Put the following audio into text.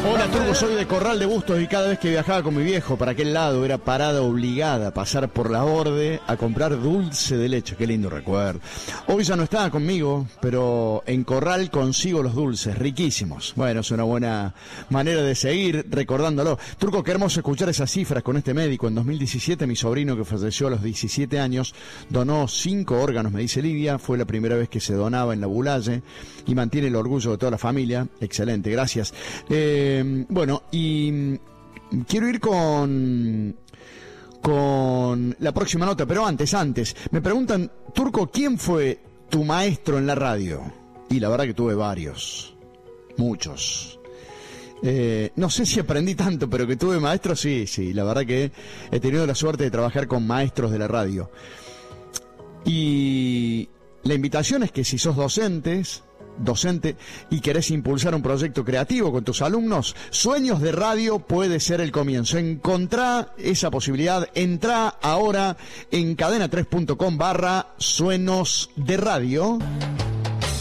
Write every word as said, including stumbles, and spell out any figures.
Hola Turco, soy de Corral de Bustos y cada vez que viajaba con mi viejo para aquel lado era parada obligada a pasar por la Orde a comprar dulce de leche. Qué lindo recuerdo. Hoy ya no está conmigo, pero en Corral consigo los dulces, riquísimos. Bueno, es una buena manera de seguir recordándolo. Turco, qué hermoso escuchar esas cifras con este médico. En dos mil diecisiete mi sobrino, que falleció a los diecisiete años, donó cinco órganos, me dice Lidia. Fue la primera vez que se donaba en la Bulaye y mantiene el orgullo de toda la familia. Excelente, gracias. Eh, Bueno, y quiero ir con con la próxima nota, pero antes, antes, me preguntan, Turco, ¿quién fue tu maestro en la radio? Y la verdad que tuve varios, muchos. Eh, no sé si aprendí tanto, pero que tuve maestros, sí, sí, la verdad que he tenido la suerte de trabajar con maestros de la radio. Y la invitación es que si sos docentes... docente y querés impulsar un proyecto creativo con tus alumnos, Sueños de Radio puede ser el comienzo. Encontrá esa posibilidad, entrá ahora en cadena tres punto com barra Sueños de Radio.